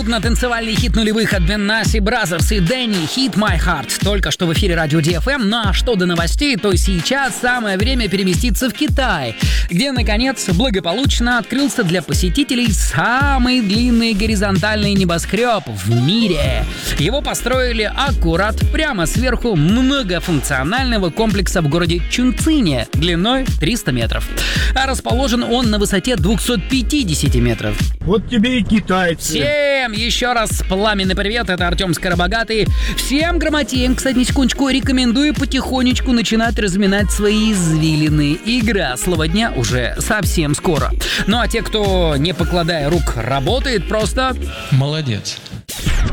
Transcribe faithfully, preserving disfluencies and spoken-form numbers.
Модно-танцевальный хит нулевых от Benassi Brothers и Дэнни «Hit My Heart» только что в эфире Радио ди эф эм. Ну а что до новостей, то сейчас самое время переместиться в Китай, где, наконец, благополучно открылся для посетителей самый длинный горизонтальный небоскреб в мире. Его построили аккурат прямо сверху многофункционального комплекса в городе Чунцине длиной триста метров. А расположен он на высоте двести пятьдесят метров. Вот тебе и китайцы. Всем еще раз пламенный привет, это Артем Скоробогатый. Всем грамотеям, кстати, на секундочку, рекомендую потихонечку начинать разминать свои извилины. Игра слова дня уже совсем скоро. Ну а те, кто, не покладая рук, работает, просто... Молодец.